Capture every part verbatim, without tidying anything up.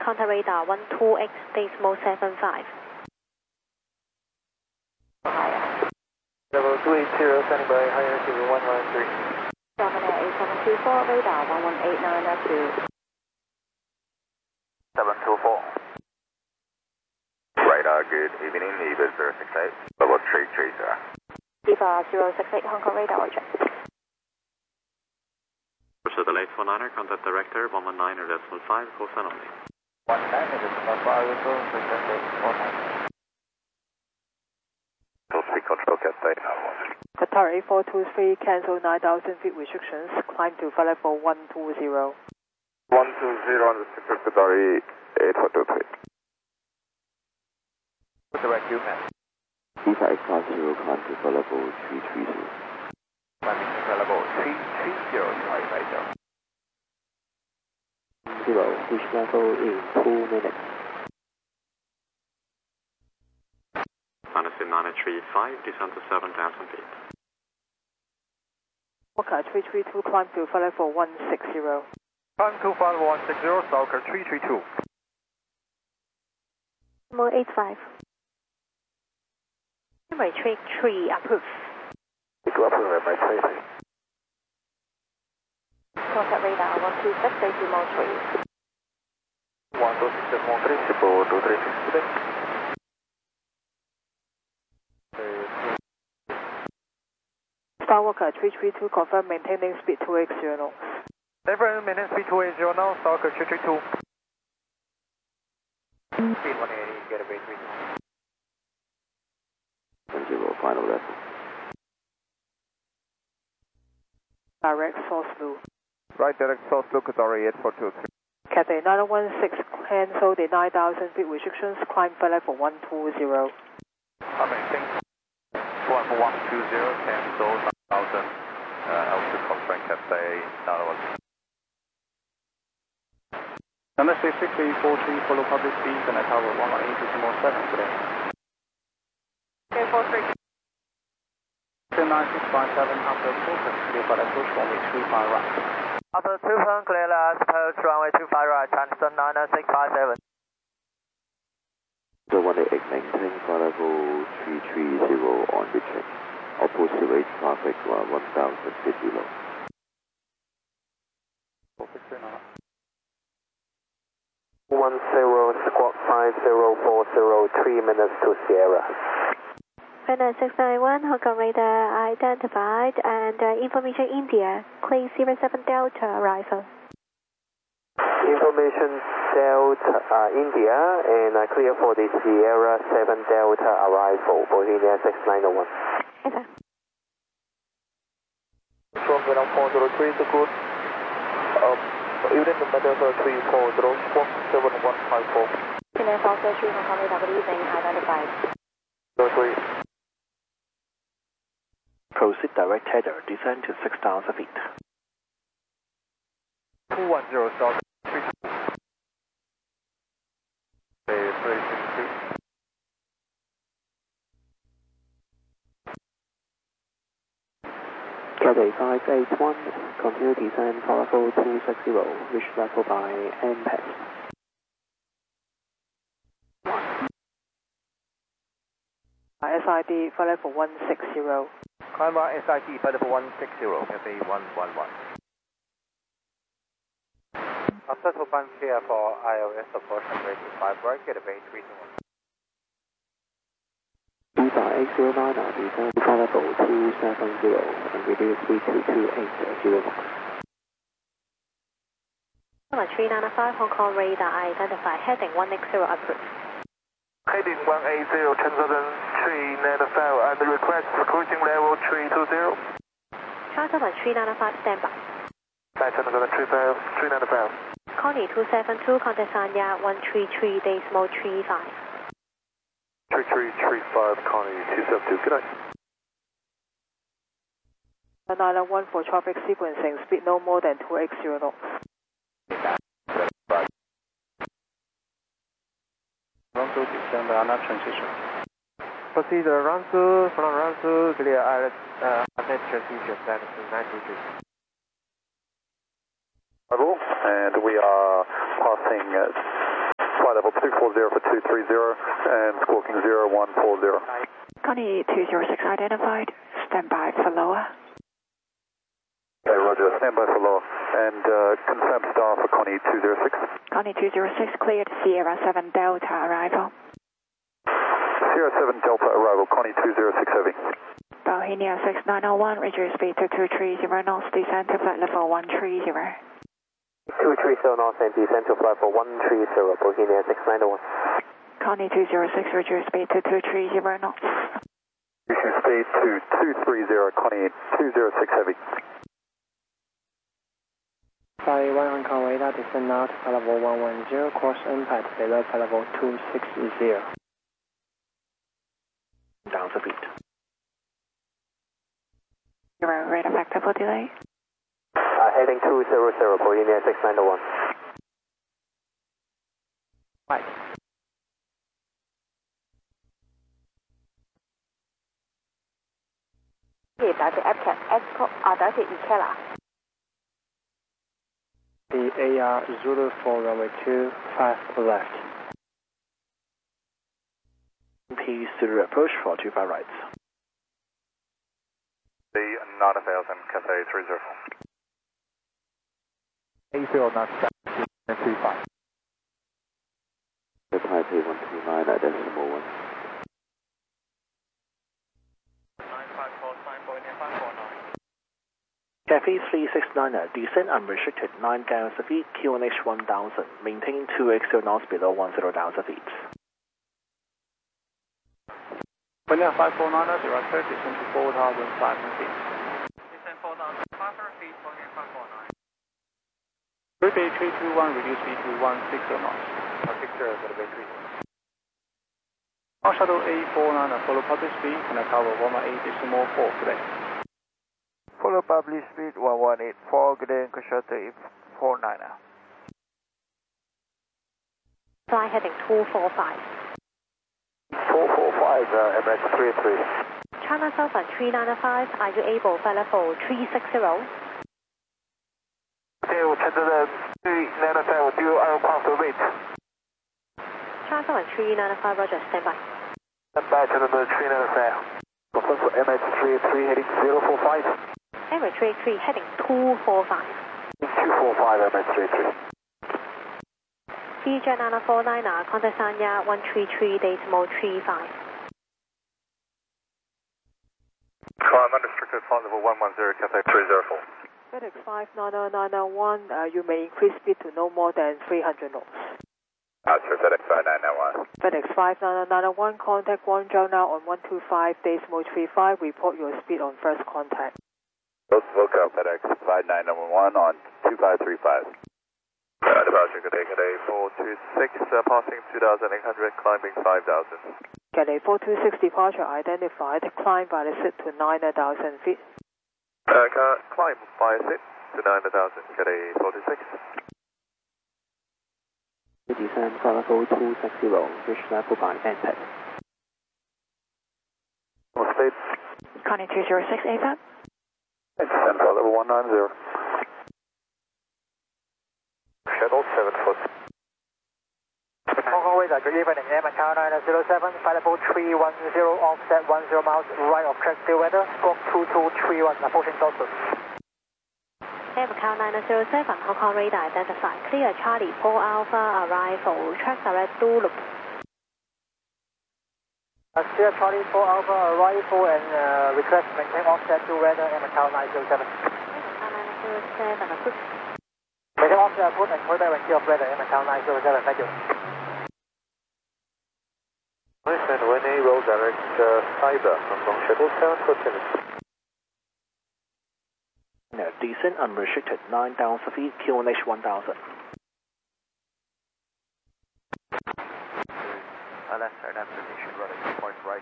contact radar one two X decimal seven five. Level two eight zero, standing by, higher zero one one three. German Air eight seven two four, radar one one eight nine at two. seven two four. Radar, good evening, Eva zero six eight, level three three zero. Eva zero six eight, Hong Kong radar, roger. So the late one niner, contact director one one nine decimal five, call sign only. one nine decimal five, one nine. Speed control, Cathay. Qatar eight four two three, cancel nine thousand feet restrictions, climb to flight level one two zero. one two zero on the sector, Qatar eight four two three. Direct you, man. Eva X five zero, climb to flight level three three zero. Climbing to level three three zero, sorry, right there. Zero, reach level in two minutes. Minus nine three five, descend to seven thousand feet. Walker three three two, climb to flight level one six zero. Climb to flight level one six zero, Stalker three three two. More eight five. Runway three three, approved. Go up to runway three three. Contact radar one two six decimal three. one two six decimal three, triple two three six. Star Walker three three two, confirm maintaining speed two eight zero knots. Different minutes, speed two eight zero now, Stalker three three two. Speed one eighty, getaway three two. one zero, final level. Direct source blue. Right, direct source, look at R eight four two three. Cathay nine one six, cancel the nine thousand feet restrictions, climb flight level one two zero. Amazing. one one two zero, cancel nine thousand. Uh, altitude constraint, Cathay nine one. Number six six eight four three, follow public speed, and I tower one one eight decimal seven today. Okay, four three. nine six five seven, after Fulton, clear for approach runway two five right. After two turn, clear last approach runway two five right, Transton nine six five seven. The one eight eight, maintain flight level three three zero on return. Opposite rate traffic uh, one thousand feet below. one zero, squawk five zero four zero, three minutes to Sierra. Flight six nine one, Hong Kong radar identified, and uh, information India, clear zero seven Delta arrival. Information Delta uh, India, and uh, clear for the Sierra seven Delta arrival, Bohemia six nine one. Yes, sir. From ground four zero three, so good. Um, Unit number Delta three four zero, squawk seven one five four. Finnair four three, Hong Kong radar, good evening, identified. zero three. Proceed direct tether, descend to six thousand feet. two one zero, start. three six two. Cathay five eight one, continue descend flight level two six zero, reach level by M P A S. S I D flight level one six zero. Climb S I D, flight level one six zero, Cathay one one one. After two points clear for I L S approach and rate five right, getaway three two one. Eva eight zero nine, descend flight level two seven zero, and release speed two two eight zero knots. Number three nine five, Hong Kong radar identified, heading one eight zero approved. Heading one eight zero, Transton three nine five, and request cruising level three two zero. Transton three nine five, standby. Transton three five, three nine five. Connie two seven two, contact Sanya one three three, decimal three five. three three three five, Connie two seven two, good night. nine one for traffic sequencing, speed no more than two eight zero knots. Run through descend Anna transition. Proceed run through, from run through, clear islet, uh, net transition, that is nine two three. And we are passing uh, flight level two four zero for two three zero and squawking zero one four zero. Connie two zero six identified. Stand by for lower. Okay, roger. Stand by for lower. And uh, confirm star for Connie two zero six. Connie two zero six cleared. Sierra seven Delta arrival. Sierra seven Delta arrival. Connie two zero six heavy. Bohemia six nine zero one. Reduce speed to two three zero knots. Descend to flight level one three zero. two three zero knots and descend to flight level one three zero. Bohemia six nine zero one. Connie two zero six. Reduce speed to two three zero knots. Reduce speed to two three zero. Connie two zero six heavy. Flight one on conway, descend now to flight level one one zero, course impact below flight level two six zero. Down the beat. Zero rate effective for delay. Uh, heading two zero zero, Bohemia six nine zero one. Right. Delta Epcat, Escort, uh, Delta Ecala. The A R Zulu four runway two five left. P Zulu approach for two five right. The nine thousand Cathay three zero four. eight zero nine seven three five. The Taipei one two nine at decimal one. nine five four nine, Bohemia five four nine. Cathay three six niner, descent unrestricted nine thousand feet, Q N H one thousand, maintain two X zero knots below one zero thousand feet. Bohemia five four niner, direct thirty, descend to four thousand five hundred feet. Descend four thousand five hundred feet, Bohemia five four nine. Taipei three two one, reduce speed to one six zero knots. one six zero, Taipei three. On shuttle A four niner, follow public speed, and cover one one eight decimal four today. Follow public speed one one eight four, Glen Shuttle four niner. Fly heading two four five. four four five, uh, M H three three. China Southern three nine five, are you able flight level three six zero? Okay, we'll tender the three nine five, do aircraft weight. China Southern three nine five, roger, stand by. Stand by to number three nine five. Confirm for M H three three heading zero four five. M H three three heading two four five. two four five, M H three three. D J nine four nine, contact Sanya one three three decimal three five. Climb unrestricted flight level one one zero, Cathay three zero four. FedEx five nine zero nine zero one, uh, you may increase speed to no more than three hundred knots. Answer FedEx five nine nine one. FedEx five nine zero nine zero one, contact Guangzhou now on one two five decimal three five, report your speed on first contact. Welcome FedEx five nine nine one on two five three five. Uh, departure, good day, good day, four two six, uh, passing two thousand eight hundred, climbing five thousand. Cathay four two six departure identified, climb by the seat to nine thousand feet. Uh, climb by seat to nine thousand, Cathay four two six. Descend flight level two six zero, reach level by impact. What speed? Connie two zero six, A F A B. Descend flight level one nine zero. Shuttle seven foot. Hong Kong radar, good evening, Air Macau nine zero seven, flight level three one zero, offset one zero miles, right of track, still weather, squawk two two three one, approaching Dalton. Air Macau nine zero seven, Hong Kong radar identified, clear Charlie four Alpha arrival, track direct to loop. Uh, clear Charlie four Alpha arrival and uh, request maintain offset to weather, Air Macau nine zero seven. Air Macau nine zero seven, good. Maintain offset put and call back when clear of weather, Air Macau nine zero seven, thank you. Listen, when A roll direct uh, cyber, Hong Kong shuttle seven foot minutes. No, descent unrestricted nine thousand feet, Q N H one thousand. Uh, left side application running point right.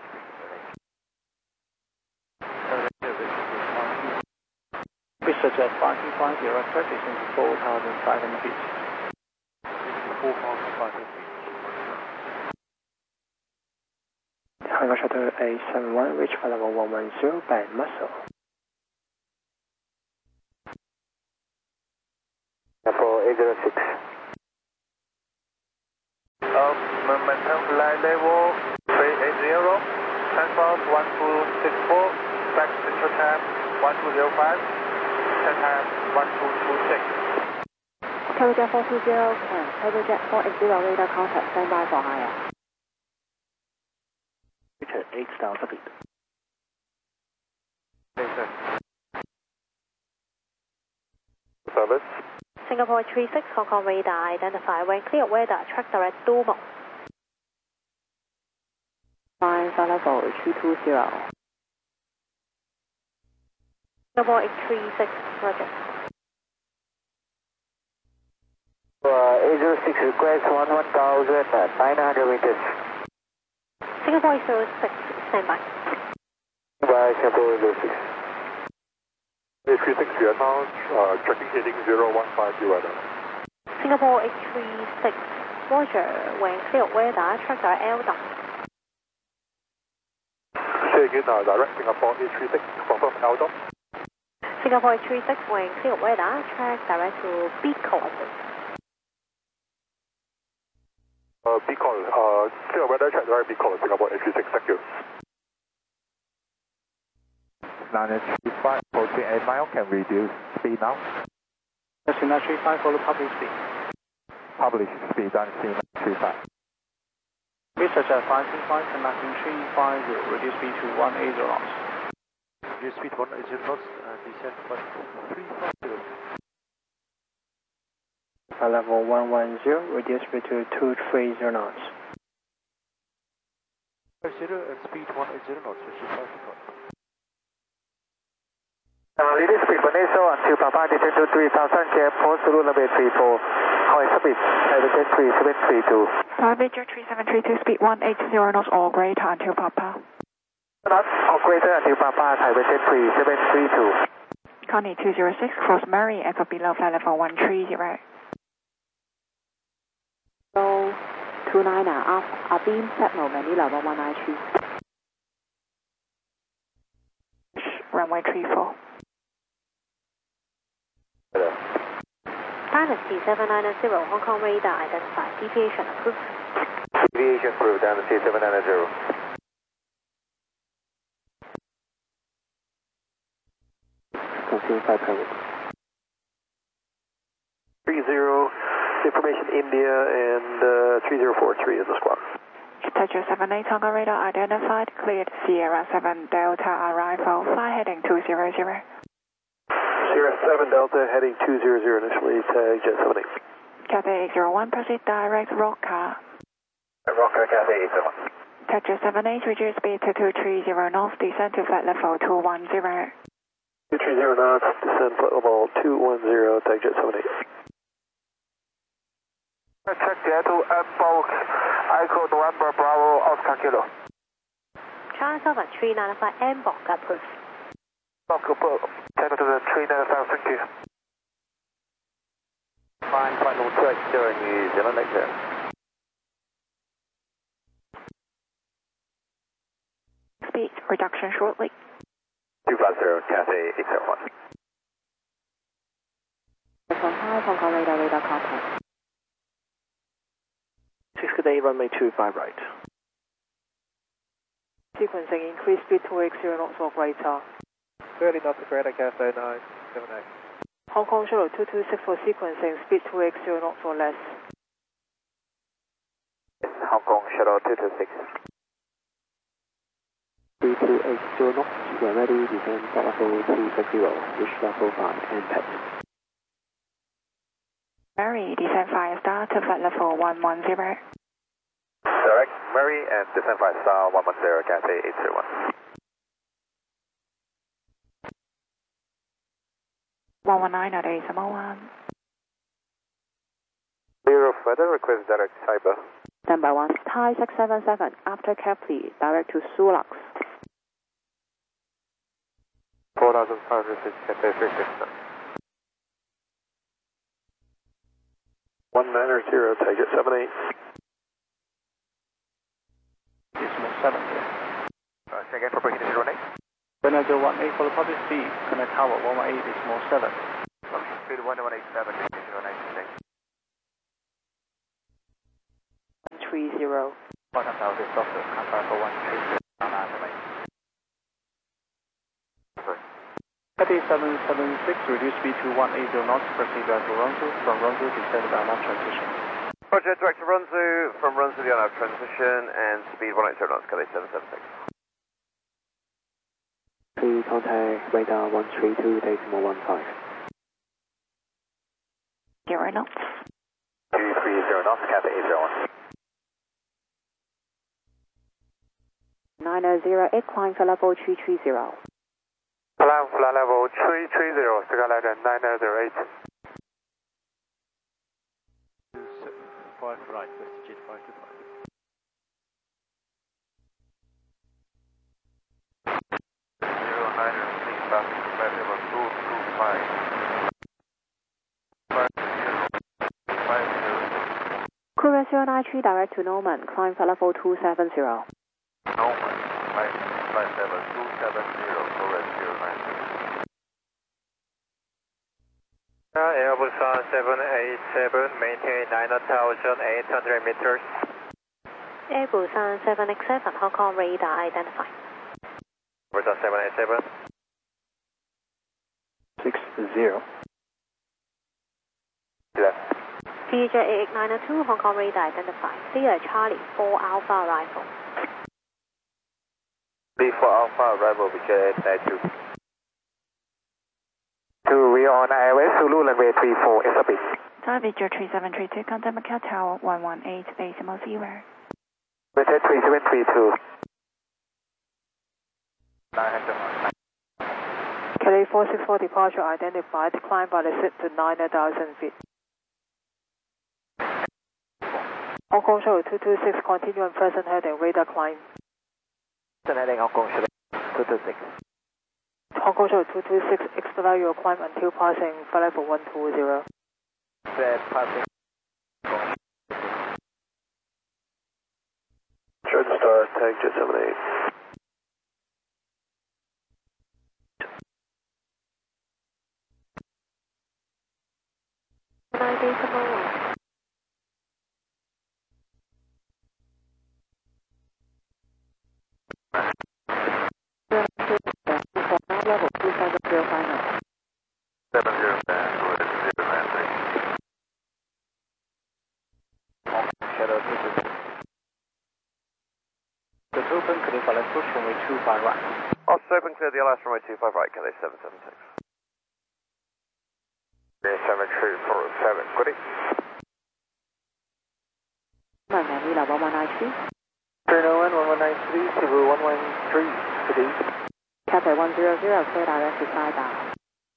Research at five two five, direct thirty, descend to four thousand five hundred feet. four thousand five hundred feet. Hangar Shuttle A seven one, reach flight level one one zero by Muscle. Apple eight zero six. Uh, Momentum flight level three eighty, transport one two six four, back central time one two zero five, set time one two two six. Turbojet four two zero, and Turbojet four eighty radar contact, stand by for higher. Richard eight thousand feet. Yes, sir. Service. Singapore three six, Hong Kong radar, identify when clear weather, track direct Dumo. Flying flight level two two zero. Singapore eight three six, roger. Uh, eight zero six request one one thousand nine hundred meters. Singapore eight zero six, stand by. By Singapore eight zero six. eight three six Vietnam, uh, tracking heading zero one five weather. Singapore eight three six, roger, when clear weather, track direct Eldon. Say again, uh, direct Singapore eight three six, confirm Eldon. Singapore eight three six, when clear weather, track direct to Beacon. Uh, Beacon, uh, clear weather, track direct Beacon, Singapore eight three six, thank you. nine three five, approaching eight mile, can reduce speed now. Yes, nine three five, follow public speed. Publish speed on C nine three five. Research at five three five, connecting three five zero, reduce speed to one eighty knots. Reduce speed one eighty knots, and descend one three five zero. Flight level one one zero, reduce speed to two three zero knots. Zero and speed one eighty knots, reduce five knots. Uh, leading speed Vanessa one two Papa, descend to three thousand K, post route number three four. High speed, elevation three seven three two. Viager three seven three two, speed one eighty knots or greater until Papa. Not or greater until Papa, elevation three seven three two. Connie two zero six, cross Murray, echo below flight level one three zero. So, two nine, up, up beam, signal, Manila one one nine three. Runway three four. Dynasty seven nine zero, Hong Kong radar, identify, deviation approved. Deviation approved, Dynasty seven nine zero. Continue five hundred. three zero, information India, and uh, three zero four three is the squawk. Statue seven eight, Hong Kong radar, identified, cleared, Sierra seven Delta, arrival, fly heading two zero zero. Sierra seven Delta, heading two zero zero, initially tag Jet seven eight. Cathay eight zero one, proceed direct Rocker. Rocker, Cathay eight zero one. Statue seven eight, reduce speed to two three zero knots, descend to flight level two one zero. two three zero knots, descend flight level two one zero, tag Jet seven eight. Check Jet to Mbox, Echo November Bravo, Oscar Kilo. China seven three nine five, Mbox approved. Oscar Bravo, channel to the three nine five, thank you. Fine, flight level two eight zero, New Zealand, eight zero. Speed reduction shortly. two five zero, Cathay eight zero one. From high, Hong Kong radar, radar contact. six good day, runway two five right. Sequencing, increase speed to X zero knots or greater. thirty knots to greater, Cathay nine seven eight. Hong Kong Shuttle two two six for sequencing, speed to X zero knots or less. Hong Kong Shuttle two two six. three two eight zero knots, we're ready, descend flight level three fifty, reach level five, and pass. Mary, descend five star to flight level one one zero. Direct Murray and descend five star one one zero, Cathay eight zero one. one one nine at eight seven one. Zero further, request direct Cyber. Stand by one, Thai six seven seven, after cap please, direct to Sulux. four thousand five hundred six, Cathay three six seven. one nine zero, tag it seven eight. Decimal seven. Uh, say again for breaking the zero eight. Venezuela one eight, follow public speed, connect tower one one eight, decimal seven. Public speed one one eight seven, zero nine six. three zero. Bottom tower is off the contact for one three zero on Atalay. Cathay seven seven six, reduce speed to one eighty knots, proceed back to Runzu, from Runzu descend to on-off transition. Roger, direct to Runzu, from Runzu the on-off transition, and speed one eighty knots, Cathay seven seven six. Three contact radar one three two decimal one five. Zero knots. two three zero knots, Cathay eight zero one. nine zero eight, climb for level three three zero. Climb flight level three three zero, Skylighter nine zero eight. five right, West Jet five two five. zero nine six, back to flight level two two five. five zero five zero. Courier zero nine three, direct to Norman, climb for level two seven zero. Norman, flight, flight level two seven zero, correct zero nine three. Airbus seven eight seven, maintain nine thousand eight hundred meters. Airbus seven eight seven, Hong Kong radar identified. Airbus seven eight seven. six zero. Left. C J eight eight nine two, Hong Kong radar identified. Clear Charlie four Alpha arrival. B four Alpha, arrival, B J eight nine two. Two, we are on airway, Zulu, runway three four, S B. Victor three seven three two, contact Macau Tower one one eight, decimal zero. Victor three seven three two. nine hundred. Cathay four six four departure identified, climb by the ship to nine thousand feet. Hong Kong Shuttle two two six, continue on present heading, radar climb. Present heading Hong Kong Shuttle two two six. Hong Kong Shuttle two two six, expedite your climb until passing flight level one two zero. Set passing. Charger Star, tag jet seven eight. nine decimal one. Level two seven zero final. seven zero band, zero nine three. Hong Kong Shuttle two two six. The open, clear for left push, runway two five right. Officer open, clear the L S runway two five right, Cathay seven seven six. seven three four seven, goodie. Manila one one nine three. three oh one, one one nine three, Cebu one one three, goodie. Cathay one zero zero, clear direct to Saibai.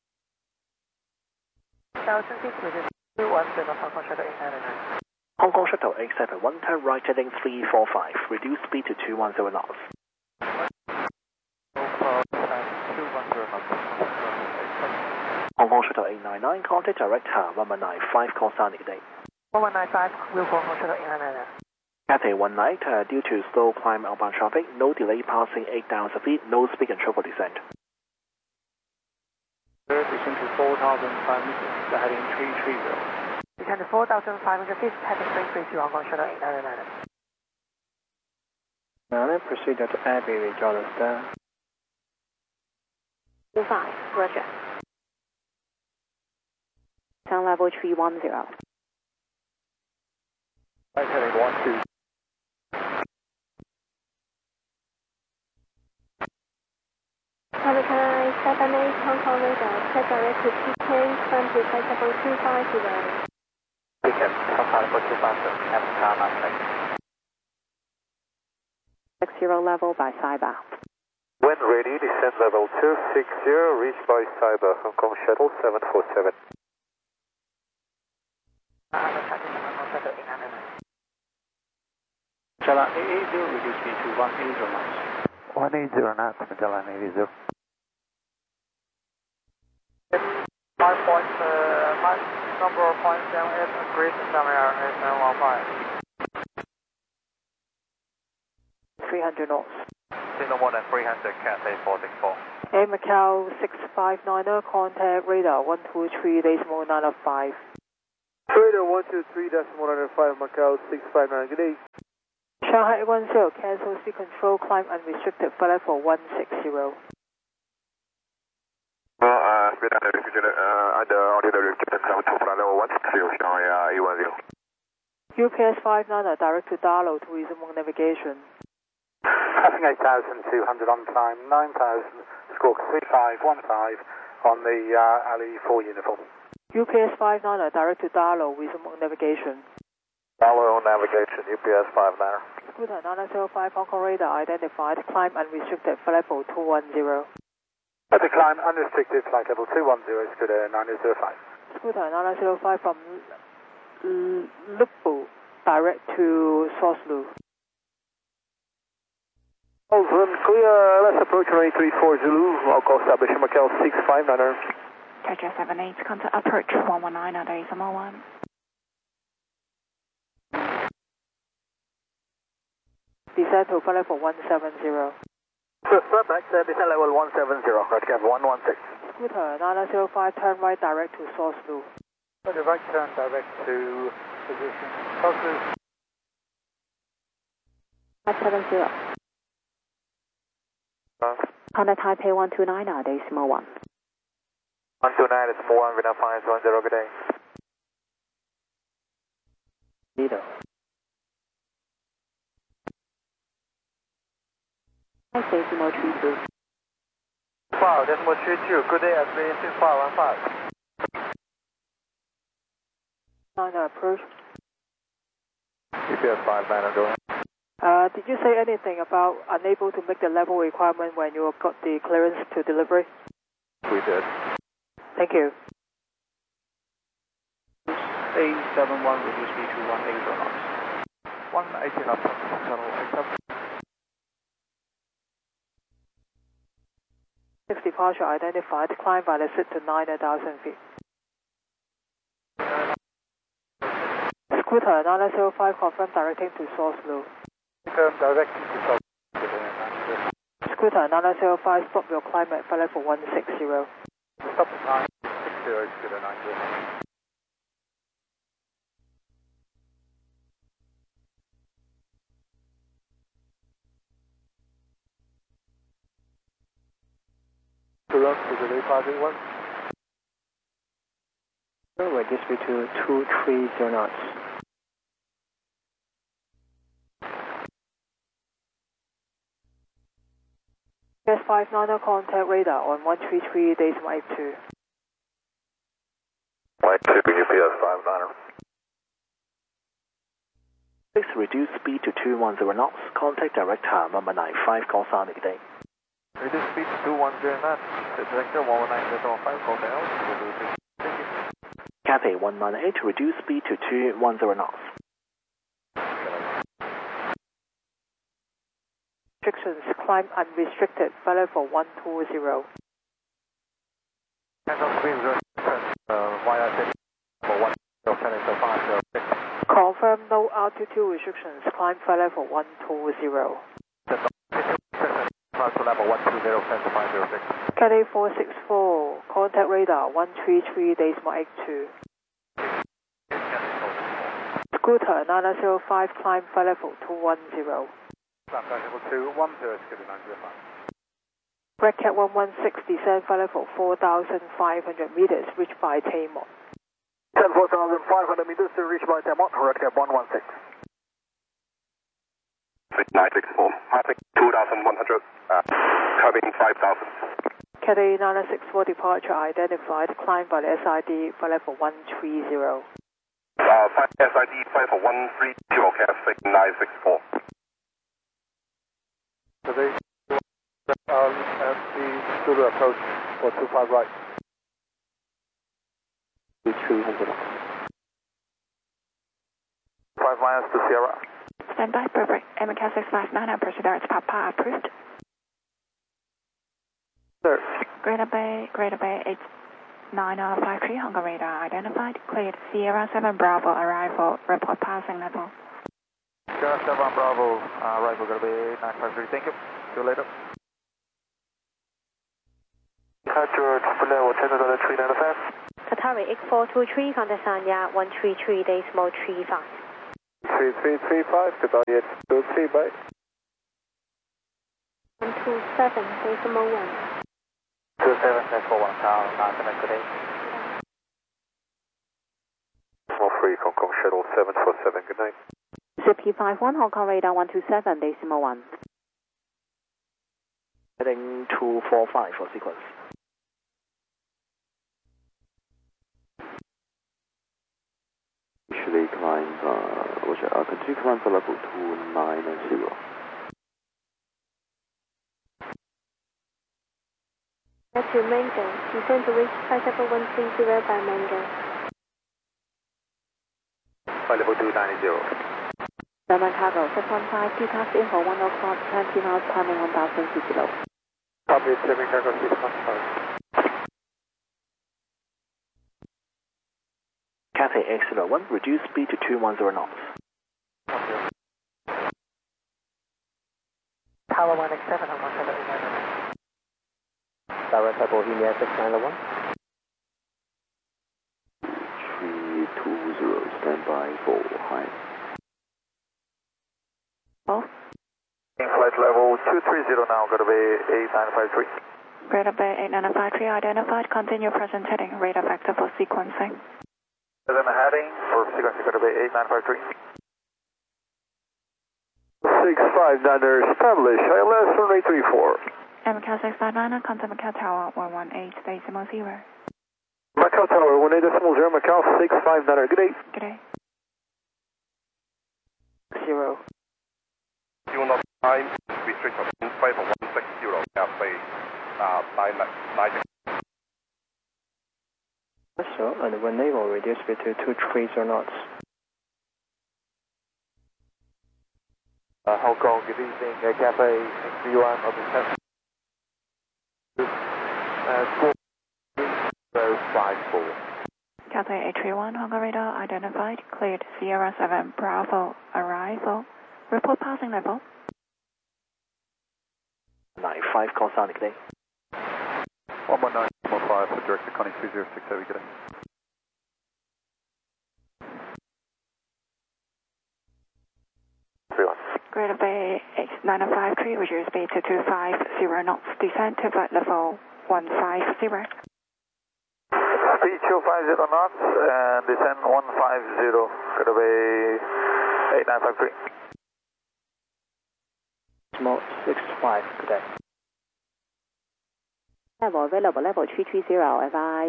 Thousand feet with two one seven, Hong Kong Shuttle eight nine nine. Hong Kong Shuttle eight seven one, turn right heading three four five, reduce speed to two one zero knots. Hong Kong Shuttle eight nine nine, contact director one one nine five, call sign today. one one nine five, will go Hong Kong Shuttle eight nine nine. Cathay one nine, uh, due to slow climb outbound traffic, no delay passing eight thousand feet, no speed control for descent. Descend to four thousand five meters, the heading three three zero. Descend to four thousand five hundred feet, heading three three zero, Hong Kong Shuttle eight nine nine. Now then, proceed to Abbey with Jordan Star. five, Roger. Sound level three one zero. Right heading one two. Cathay seven eight, Hong Kong radar, set direct to P K, climb to flight level two five zero. Ticket, Papa for two five zero, Avatar Master. Six zero level by Saibai. When ready, descend level two six zero, reach by Cyber, Hong Kong Shuttle seven four seven. Magellan eight eight zero, reduce speed to one eighty knots. one eighty knots, Magellan eight eighty. Five point, uh, five, number point seven eight, Great Samir, eight nine one five. three hundred knots. No more than three hundred, Cathay four six four. Air Macau six five niner, contact radar one two three, decimal nine five. Radar one two three, decimal nine five, Macau six five nine, good day. Shanghai eight one zero, cancel speed control, climb unrestricted, flight level one six zero. Well, uh, speed unrestricted, uh, under ordinary restricted, climb to flight level one six zero, Shanghai eight one zero. U P S five nine, direct to Darlow to resume on navigation. Passing eight thousand two hundred on climb, nine thousand, squawk three five one five on the uh, Ali four uniform. U P S five nine, direct to Darlow, resume on navigation. Darlow navigation, U P S five nine. Scooter nine zero five, Hong Kong radar identified, climb unrestricted, flight level two one zero. At the climb unrestricted, flight level two one zero, Scooter nine zero five. Scooter nine zero five from Lupbu, direct to Soslu. Over, clear, let's approach runway three four Zulu, I'll call establishing Macau six five niner. Catcher seven eight, contact approach one one nine at Decimal one. Descend to flight level one seven zero. Perfect, uh, descend level one seven zero, right cap one one six. Scooter nine zero five, turn right direct to Soslu. The right turn direct to position Soslu. five seven zero. Contact Taipei one two nine at Decimal one. one two nine, it's four one, Vietnam five one zero, good day. Neither. Hi, Decimal three two. Wow, Decimal three two, good day at three six five one five. On approach. U P S five nine, go ahead. Uh, did you say anything about unable to make the level requirement when you got the clearance to delivery? We did. Thank you. A seven one, reduce speed to one eighty knots. one eighty knots, shuttle accept. Six departure identified, climb by the sit to nine thousand feet. Scooter nine zero five, confirm directing to Soslu. Confirm directing to Soslu. Scooter nine zero five, stop your climb at flight level one six zero. Stop at nine six zero, Scooter nine zero. Route to the five eight one. Reduce speed to two three zero knots. S five nine, contact radar on one three three, decimal eight two. White two, U P S five niner. Please reduce speed to two one zero knots, contact direct time one nine five, call Sonic day. Reduce speed to two one zero knots, director one one nine zero five, call the L. Thank you. Cathay one nine eight, reduce speed to two one zero knots. Restrictions, climb unrestricted, flight level one two zero. Cancel speed restrictions, uh, via for one zero seven zero five zero six. Confirm no altitude restrictions, climb flight level one two zero. To level one two zero, cancel five zero six. Cathay four six four, contact radar one three three, decimal eight two. Scooter nine zero five, climb flight level two one zero. Flight level two one zero, Scooter nine zero five. Red Cat one one six, descend flight level four thousand five hundred meters, reached by Tamon. Descend four thousand five hundred meters to reach by Tamon, Red Cat one one six. nine six four, passing two thousand one hundred, uh, coming five thousand. Cathay nine six four, departure identified, climb by the S I D, flight level one three zero. Uh, S I D, flight for one three zero, Cathay nine six four. Today, um, at the Scooter approach for two five right. three hundred. five miles to Sierra. Stand by, perfect. M C A six five nine, approach direct Papa, approved. Sir. Greater Bay, Greater Bay eight nine five three, Hong Kong radar identified, cleared. Sierra seven Bravo, arrival, report passing level. Sierra seven Bravo, uh, arrival going to be nine five three, thank you. See you later. George, level ten to the three nine five. Qatari X four two three, contact Sanya one three three, decimal three five. three three three five, goodbye, it's two three, bye. one two seven, decimal one. two seven, decimal one, Tower, nine, good day. Decimal three, Hong Kong Shuttle seven four seven, good night. Z P five one, Hong Kong radar one two seven, decimal one. Heading two four five for sequence. Usually climb, uh, what's it, uh, continue climb for level two nine zero. That's your Mango. Descend to reach five seven one three zero by Mango. Flight level two nine zero. German cargo, six one five, departs info one o'clock, twenty miles, climbing one thousand feet below. Copy, German cargo six one five. Cathay X zero one, reduce speed to two one zero knots. Tower one X seven, Hong Kong Shuttle eight nine one. Director Bohemia six nine one. three two zero, stand by for high. Oh, Flight level two three zero now, going to be eight nine five three. Greater Bay eight nine five three identified. Continue present heading. Radar vector for sequencing. Present heading for sequence, going to be eight nine five three. six five niner, establish, I L S one eight three four. M C A six five niner, contact Macau Tower one one eight decimal zero. Macau Tower one eight decimal zero, Macau six five niner, good day. Good day. Zero. Fuel not time, restrict of five one six zero, Cafe, uh, nine, nine. So, and when they will reduce speed to two three zero knots. Uh, Hong Kong, good evening, uh, Cafe six three one, open test. Uh, four zero five four. Cathay eight three one, Hong Kong radar identified. Cleared Sierra seven Bravo arrival. Report passing level. nine five, call Sonic, good day. one one nine one five, director Connie two zero six, heavy, good day. Greater Bay eight nine five three, reduce speed to two five zero knots. Descend to flight level one five zero. Speed two five zero knots and descend one five zero, going to be eight nine five three. Small six five, good day. Level available, level three three zero, advise.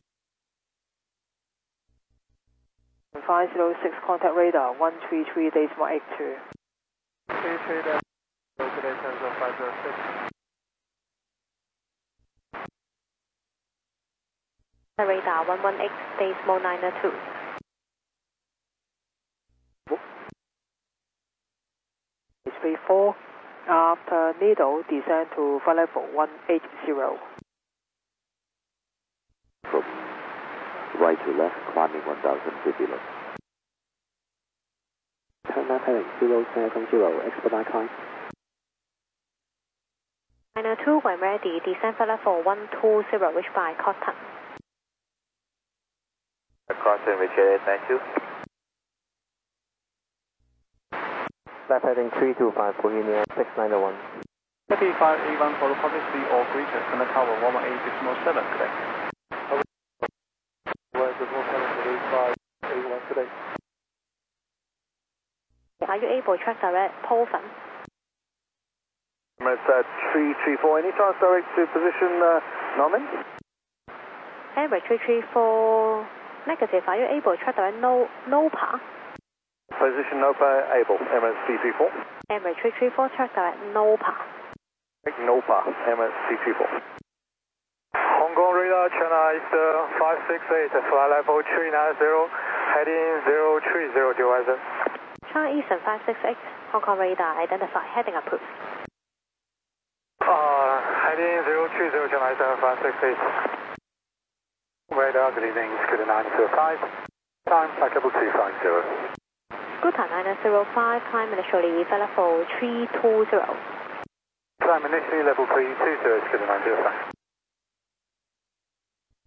five zero six, contact radar one three three, decimal eight two. three three, good day, Central five zero six. Radar one one eight, decimal nine two. H V four, after needle, descend to flight level one eight zero. From right to left, climbing one thousand feet below. Turn left heading zero seven zero, expedite climb. nine two, when ready, descend flight level one two zero, reach by Cotton. Cotton, reach eight nine two. Left heading three two five, Bohemia six nine one. Happy five eight one, follow public speed or greater, Connect Tower one one eight decimal seven, good day. Are you able to track direct Polfen? Emirates uh, three three four, any chance direct to position uh, Norman? Emirates three three four, negative. Are you able to track direct no, NOPA? Position NOPA able, Emirates three three four. Emirates three three four, track direct NOPA. NOPA, Emirates three three four. Hong Kong radar, China East five six eight, flight level three nine zero, heading zero three zero, divisor. China Eastern five six eight, Hong Kong radar, identify, heading approved. Uh, heading zero three zero, China Eastern five six eight. Radar, good evening, Scooter nine zero five, time flight level two five zero. Scooter nine zero five, climb initially, flight level three two zero. Climb initially level three two zero, Scooter nine zero five.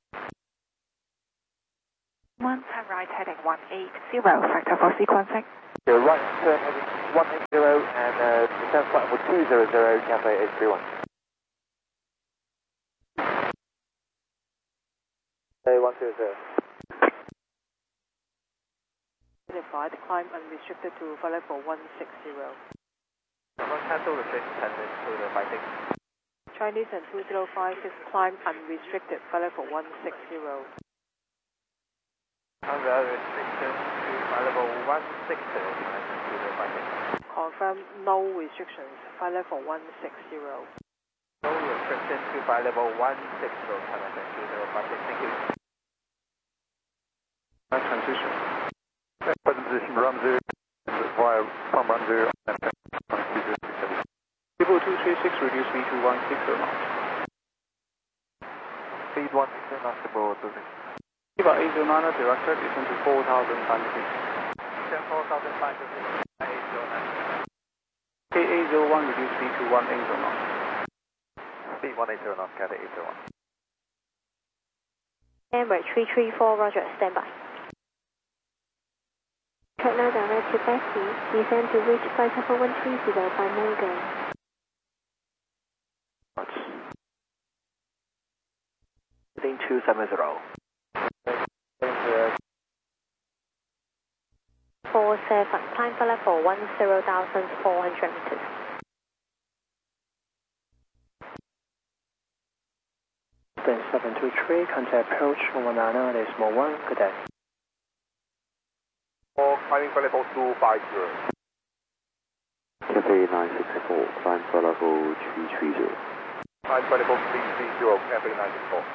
One, turn right heading one eight zero, factor for sequencing. The right turn heading one eight zero and uh, descend flight level two zero zero, Cafe eight three one. A one zero zero. Identified, climb unrestricted to flight level one six zero. I'm going to cancel the six attendant to the fighting. Chinese and two zero five six, climb unrestricted, flight level one six zero. Under restriction to flight level one six zero, attendant to the fighting. Confirm no restrictions, flight level one six zero. No restriction to flight level one six zero, attendant to the fighting. Thank you. Nice transition. Present position, run zero, via from run zero, and People two three six, reduce speed to one six zero knots. Speed one six zero knots above position. Viva eight zero nine, directed, descend to four thousand five hundred feet. Descend four thousand five hundred feet, eight zero nine. K eight zero one, reduce speed to one eight zero knots. Speed one eight zero knots, Cat eight zero one. Emirates three three four, roger, stand by. Track now direct to Becky, descend to reach flight level one three zero by Morgan. Heading two seven zero. four seven, climb for level one zero thousand four hundred meters. Then seven two three, contact approach one nine decimal one, good day. Or climbing for level two five zero. Cafe nine six four, climb for level three three zero. Climb for level three three zero, Cafe nine six four.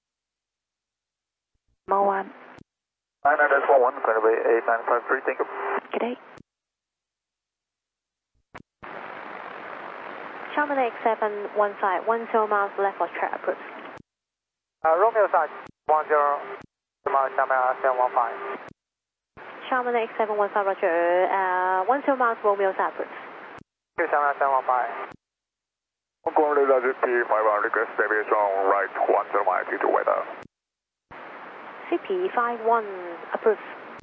Mo one. nine nine four one, runway eight nine five three, thank you. Good day. Sharman X seven one side, one zero miles left of track approach. Uh, Romeo side, one zero, miles, seven one five. Sharman X seven one side, roger, uh, one zero miles Romeo side approach. two seven seven one five. Hong Kong radar G P five one, request deviation right one zero mile due to weather. C P five one, approve.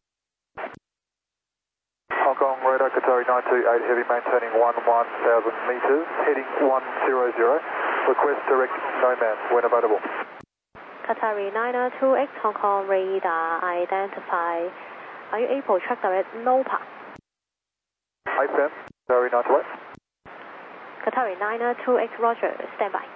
Hong Kong radar Qatari nine two eight, heavy maintaining one one thousand meters, heading one zero zero. Request direct Nomad when available. Qatari nine two X, Hong Kong radar identify. Are you able to track direct NOPA? I F M, Qatari nine two eight. Qatari nine two X, roger, stand by.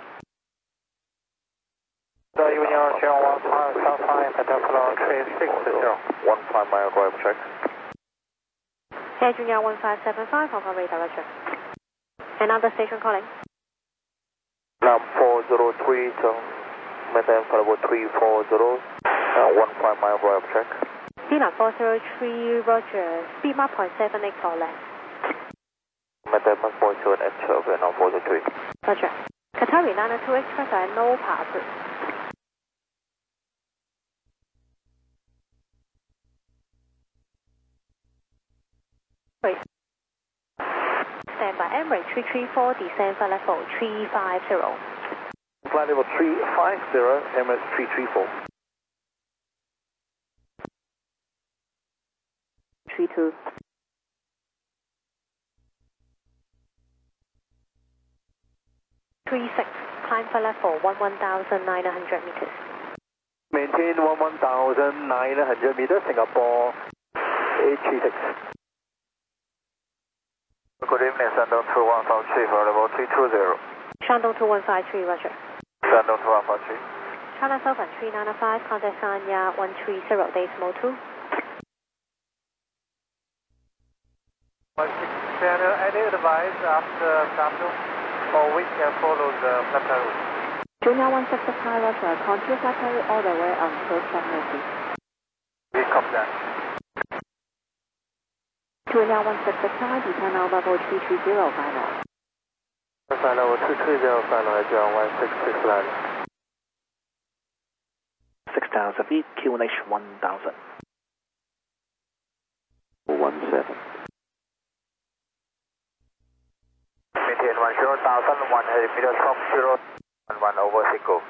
The Union zero one five, South five, Petaflow three six zero. one five mile drive check. Air Junior one five seven five, Hong Kong radar, roger. Another station calling. Now four zero three, so maintain for level three four zero, uh, one five mile drive check. Pina four zero three, roger, speed mark point seven eight or less. Maintain mark point seven eight, okay, now four zero three. Roger. Qatari nine two X, track direct NOPA, approve. Stand by Emirates three three four, descend for level three five zero. Flight level three five zero, Emirates three three four. three two. three six, climb for level one one thousand nine hundred meters. Maintain one one thousand nine hundred meters, Singapore eight three six. Good evening, Shandong two one five three for level three two zero. Shandong two one five three, roger. Shandong two one five three. China Southern three nine five, contact Sanya one three zero, decimal two. Channel, any advice after Shandong, or we can follow the flight route? Junior one six five, roger, continue flight route all the way until Shanghai. We come down. Junior one six five, descend on level three three zero, final. Flight level two three zero, final, John one six six line. six thousand feet, Q N H one thousand. one seven. Maintain one zero thousand, one hundred meters from zero, and one over single.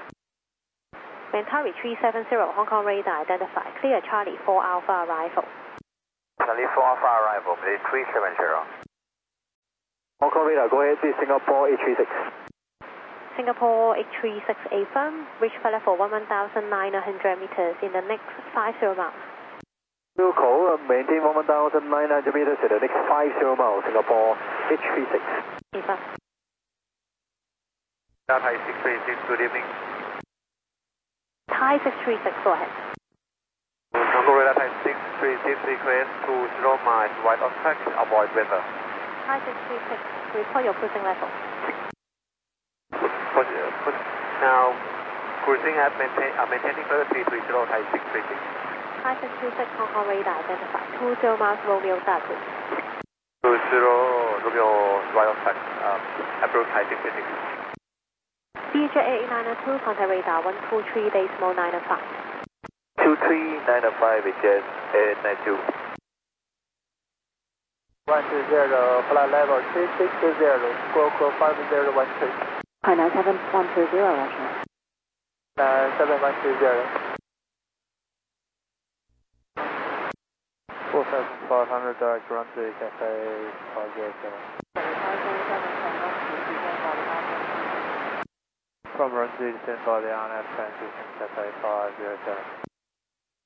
Mentari three seven zero, Hong Kong radar identified. Clear Charlie four Alpha arrival. Charlie four Alpha arrival, please three seven zero. Hong Kong radar, go ahead, this Singapore eight three six. Singapore eight three six A firm, reach flight level one thousand nine hundred meters in the next five zero miles. Will call, uh, maintain one thousand nine hundred meters in the next five zero miles, Singapore eight three six. A firm. Thai six three six, good evening. Thai six three six, go ahead. Hong Kong radar Thai six three six, request two zero miles, wide of track, avoid weather. Thai six three six, report your cruising level. Put, put, now, cruising at maintain, uh, maintaining flight three three zero, Thai six three six. Thai six three six, Hong Kong radar identified, two zero miles, Romeo Delta. two zero, Romeo, right on track, um, approach Thai six three six. D J eight nine two, contact radar one two three, decimal nine five. two three nine five, which is eight nine two. one two zero, flight level three six zero, Squawk five zero one three. Hi, nine seven one two zero, Roger. nine seven one two zero. four thousand five hundred, direct runway, Cafe five zero seven. From runway descend by the R N F transition, Cafe five zero seven.